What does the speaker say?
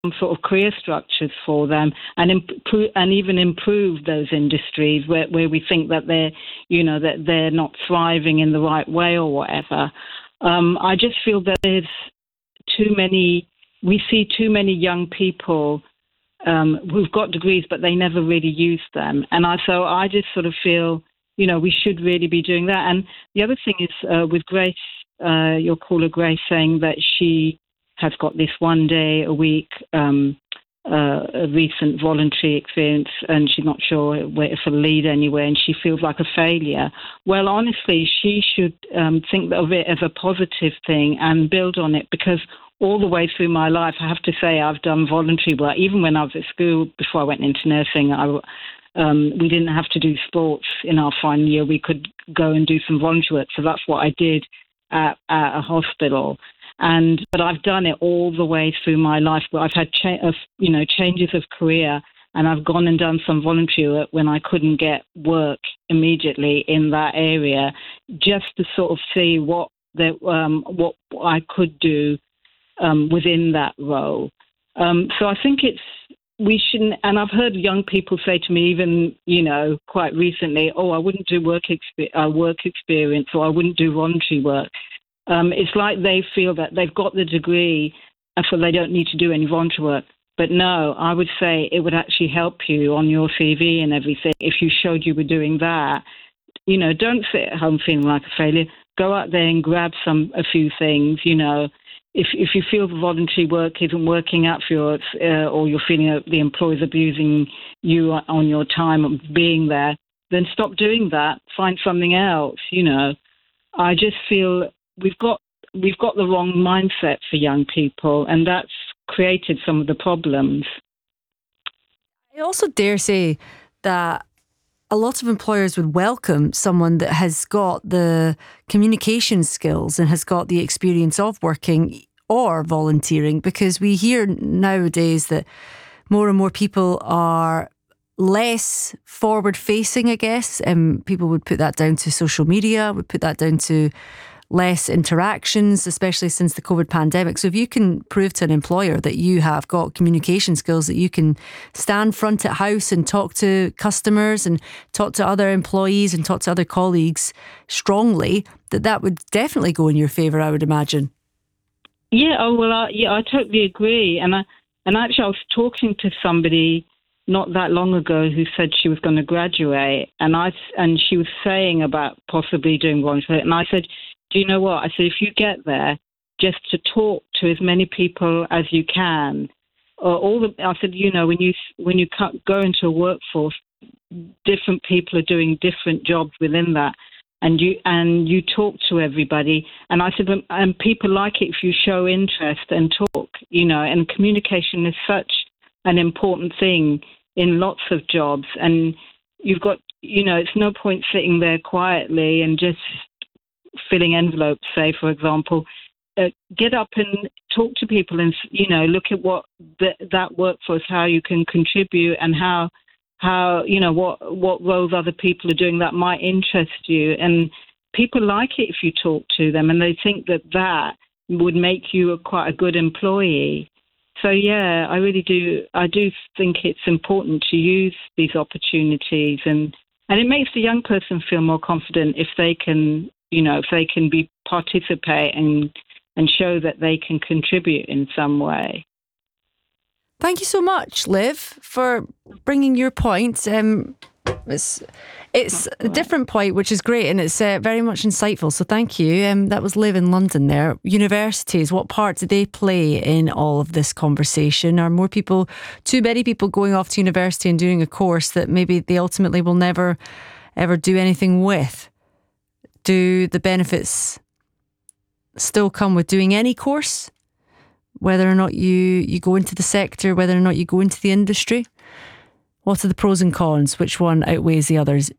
sort of career structures for them and even improve those industries where we think that they're not thriving in the right way or whatever. I just feel that we see too many young people who've got degrees, but they never really use them. And so I just sort of feel, we should really be doing that. And the other thing is with Grace, your caller Grace, saying that she has got this 1 day a week a recent voluntary experience, and she's not sure if it'll lead anywhere, and she feels like a failure. Well, honestly, she should think of it as a positive thing and build on it, because all the way through my life, I have to say, I've done voluntary work. Even when I was at school, before I went into nursing, we didn't have to do sports in our final year. We could go and do some voluntary work. So that's what I did at a hospital. But I've done it all the way through my life. But I've had changes of career, and I've gone and done some voluntary work when I couldn't get work immediately in that area, just to sort of see what I could do within that role. So I think we shouldn't, and I've heard young people say to me, even, quite recently, I wouldn't do work experience, or I wouldn't do voluntary work. It's like they feel that they've got the degree, and so they don't need to do any voluntary work. But no, I would say it would actually help you on your CV and everything if you showed you were doing that. Don't sit at home feeling like a failure. Go out there and grab a few things, If you feel the voluntary work isn't working out for you, or you're feeling the employer's abusing you on your time of being there, then stop doing that. Find something else. I just feel we've got the wrong mindset for young people, and that's created some of the problems. I also dare say that a lot of employers would welcome someone that has got the communication skills and has got the experience of working or volunteering, because we hear nowadays that more and more people are less forward-facing, I guess, and people would put that down to social media, would put that down to less interactions, especially since the COVID pandemic. So if you can prove to an employer that you have got communication skills, that you can stand front at house and talk to customers and talk to other employees and talk to other colleagues strongly, that would definitely go in your favour, I would imagine. Yeah, I totally agree. And actually I was talking to somebody not that long ago who said she was going to graduate, and she was saying about possibly doing voluntary, and I said, do you know what? I said, if you get there, just to talk to as many people as you can. I said, when you go into a workforce, different people are doing different jobs within that, and you talk to everybody. And I said, and people like it if you show interest and talk, and communication is such an important thing in lots of jobs. And you've got, it's no point sitting there quietly and just filling envelopes, say, for example. Get up and talk to people and, look at what that workforce, how you can contribute, and how what roles other people are doing that might interest you. And people like it if you talk to them, and they think that would make you quite a good employee. So, yeah, I really do. I do think it's important to use these opportunities, and it makes the young person feel more confident if they can, participate and show that they can contribute in some way. Thank you so much, Liv, for bringing your point. It's a different point, which is great, and it's very much insightful. So thank you. That was Liv in London there. Universities, what part do they play in all of this conversation? Are too many people going off to university and doing a course that maybe they ultimately will never, ever do anything with? Do the benefits still come with doing any course? Whether or not you go into the sector, whether or not you go into the industry? What are the pros and cons? Which one outweighs the others?